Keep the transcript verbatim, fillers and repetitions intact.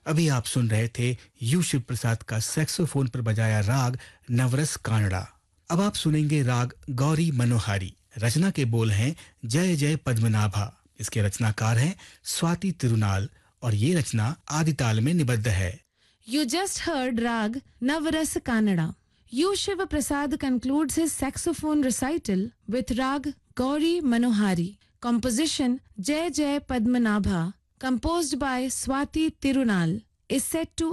अभी आप सुन रहे थे यू शिव प्रसाद का सैक्सोफोन पर बजाया राग नवरस कानड़ा। अब आप सुनेंगे राग गौरी मनोहारी। रचना के बोल हैं जय जय पद्मनाभा। इसके रचनाकार हैं स्वाति तिरुनाल और ये रचना आदिताल में निबद्ध है। You just heard Rag Navaras Kannada. U. Shiva Prasad concludes his saxophone recital with Rag Gauri Manohari. Composition Jai Jai Padmanabha, composed by Swati Tirunal, is set to